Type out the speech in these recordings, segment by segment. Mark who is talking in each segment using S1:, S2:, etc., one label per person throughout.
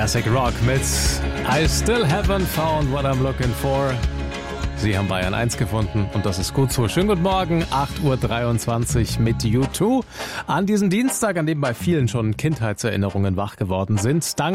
S1: Classic Rock mit I Still Haven't Found What I'm Looking For. Sie haben Bayern 1 gefunden und das ist gut so. Schönen guten Morgen, 8.23 Uhr mit U2. An diesem Dienstag, an dem bei vielen schon Kindheitserinnerungen wach geworden sind, dank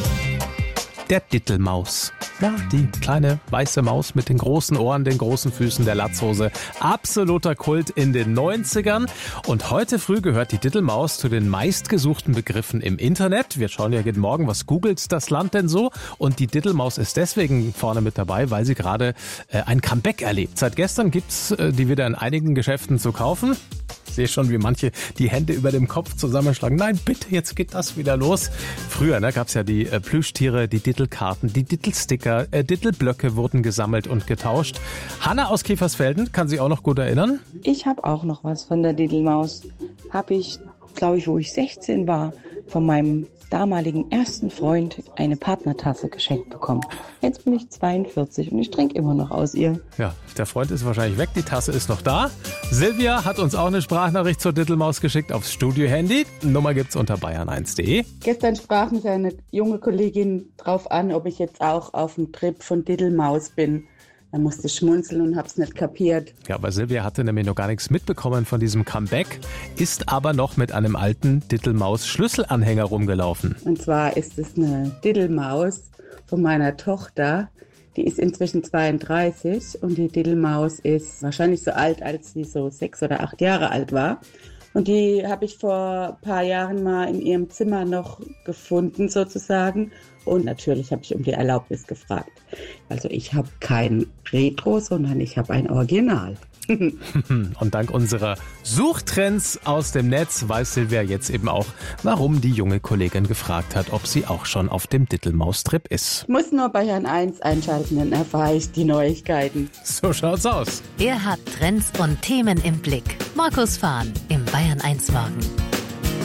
S1: der Dittelmaus. Ja, die kleine weiße Maus mit den großen Ohren, den großen Füßen, der Latzhose. Absoluter Kult in den 90ern. Und heute früh gehört die Dittelmaus zu den meistgesuchten Begriffen im Internet. Wir schauen ja jeden Morgen, was googelt das Land denn so? Und die Dittelmaus ist deswegen vorne mit dabei, weil sie gerade ein Comeback erlebt. Seit gestern gibt's die wieder in einigen Geschäften zu kaufen. Ich sehe schon, wie manche die Hände über dem Kopf zusammenschlagen. Nein, bitte, jetzt geht das wieder los. Früher gab es ja die Plüschtiere, die Dittelkarten, die Dittelsticker, Dittelblöcke wurden gesammelt und getauscht. Hanna aus Kiefersfelden kann sich auch noch gut erinnern.
S2: Ich habe auch noch was von der Dittelmaus. Habe ich, glaube ich, wo ich 16 war, von meinem damaligen ersten Freund eine Partnertasse geschenkt bekommen. Jetzt bin ich 42 und ich trinke immer noch aus ihr.
S1: Ja, der Freund ist wahrscheinlich weg, die Tasse ist noch da. Silvia hat uns auch eine Sprachnachricht zur Dittelmaus geschickt aufs Studio-Handy. Nummer gibt's unter bayern1.de.
S2: Gestern sprach mich eine junge Kollegin drauf an, ob ich jetzt auch auf dem Trip von Dittelmaus bin. Da musste ich schmunzeln und hab's nicht kapiert.
S1: Ja, aber Silvia hatte nämlich noch gar nichts mitbekommen von diesem Comeback, ist aber noch mit einem alten Dittelmaus-Schlüsselanhänger rumgelaufen.
S2: Und zwar ist es eine Dittelmaus von meiner Tochter. Die ist inzwischen 32 und die Dittelmaus ist wahrscheinlich so alt, als sie so 6 oder 8 Jahre alt war. Und die habe ich vor ein paar Jahren mal in ihrem Zimmer noch gefunden sozusagen. Und natürlich habe ich um die Erlaubnis gefragt. Also ich habe kein Retro, sondern ich habe ein Original.
S1: Und dank unserer Suchtrends aus dem Netz weiß Silvia jetzt eben auch, warum die junge Kollegin gefragt hat, ob sie auch schon auf dem Dittelmaus-Trip ist.
S2: Muss nur Bayern 1 einschalten, dann erfahre ich die Neuigkeiten.
S1: So schaut's aus.
S3: Er hat Trends und Themen im Blick. Markus Fahn im Bayern 1 Morgen.